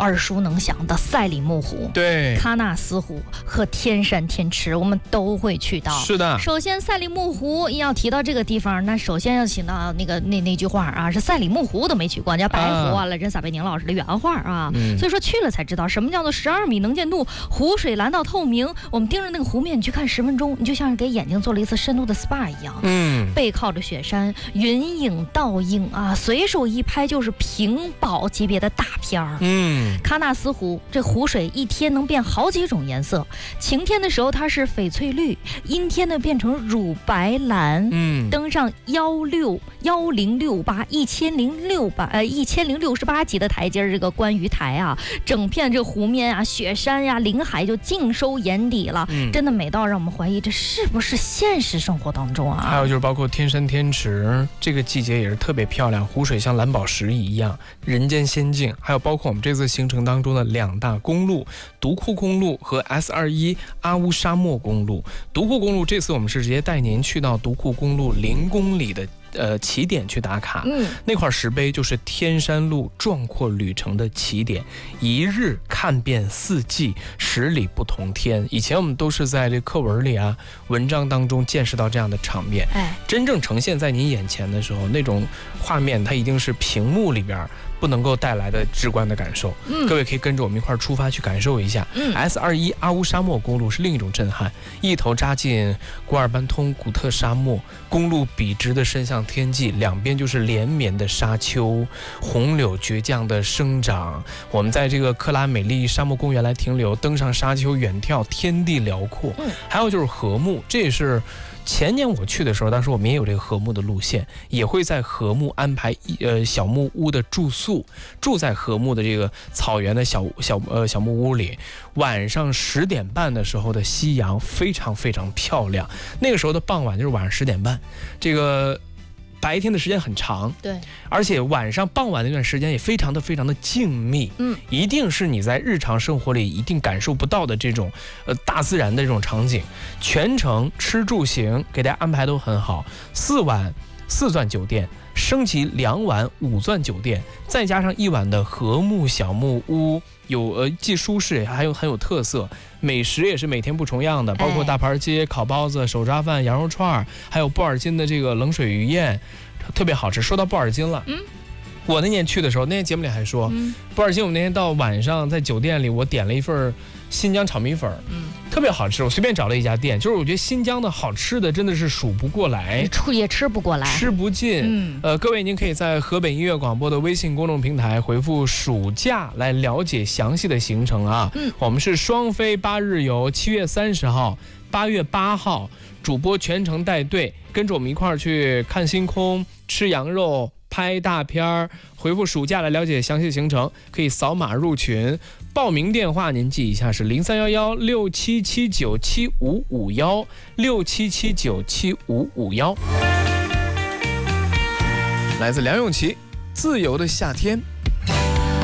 耳熟能详的赛里木湖、 对， 喀纳斯湖和天山天池，我们都会去到。 是的。 首先赛里木湖要提到这个地方，那首先要请到那句话啊，是赛里木湖都没去过，叫白湖啊，任撒贝宁老师的原话啊。所以说去了才知道什么叫做12米能见度，湖水蓝到透明。我们盯着那个湖面，你去看10分钟，你就像是给眼睛做了一次深度的 SPA 一样。背靠着雪山，云影倒映啊，随手一拍就是屏保级别的大片儿。喀纳斯湖这湖水一天能变好几种颜色，晴天的时候它是翡翠绿，阴天呢变成乳白蓝。登上1068级的台阶，这个观鱼台啊，整片这个湖面啊、雪山呀、林海就尽收眼底了。真的美到让我们怀疑这是不是现实生活当中啊？ 还有就是包括天山天池，这个季节也是特别漂亮，湖水像蓝宝石一样，人间仙境。还有包括我们这次行程当中的2大公路，独库公路和 S21阿乌沙漠公路。独库公路这次我们是直接带您去到独库公路0公里的起点去打卡。那块石碑就是天山路壮阔旅程的起点，一日看遍4季，10里不同天。以前我们都是在这课文里啊、文章当中见识到这样的场面，真正呈现在您眼前的时候，那种画面它一定是屏幕里边不能够带来的直观的感受。各位可以跟着我们一块出发去感受一下。S21阿乌沙漠公路是另一种震撼，一头扎进古尔班通古特沙漠，公路笔直的伸向天际，两边就是连绵的沙丘，红柳倔强的生长。我们在这个克拉美丽沙漠公园来停留，登上沙丘远眺，天地辽阔。还有就是禾木，这也是前年我去的时候，当时我们也有这个禾木的路线，也会在禾木安排小木屋的住宿，住在禾木的这个草原的小木屋里。晚上10点半的时候的夕阳非常非常漂亮，那个时候的傍晚就是晚上10点半，这个白天的时间很长， 对， 而且晚上傍晚那段时间也非常的静谧，一定是你在日常生活里一定感受不到的这种大自然的这种场景。全程吃住行给大家安排都很好，4晚4钻酒店，升级2晚5钻酒店，再加上1晚的禾木小木屋，有既舒适还有很有特色，美食也是每天不重样的，包括大盘鸡、烤包子、手抓饭、羊肉串，还有布尔津的这个冷水鱼宴，特别好吃。说到布尔津了，我那年去的时候，那天节目里还说，布尔津我们那天到晚上在酒店里，我点了一份新疆炒米粉，特别好吃。我随便找了一家店，就是我觉得新疆的好吃的真的是数不过来， 也吃不过来， 吃不尽。各位您可以在河北音乐广播的微信公众平台回复暑假来了解详细的行程啊。我们是双飞8日游，7月30号、8月8号，主播全程带队，跟着我们一块儿去看星空、吃羊肉、拍大片儿。回复暑假来了解详细行程，可以扫码入群。报名电话您记一下是031167797551，67797551。来自梁咏琪，《自由的夏天》。